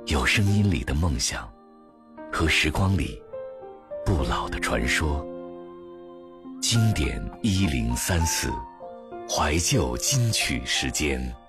有声音里的梦想，和时光里不老的传说。经典1034，怀旧金曲时间。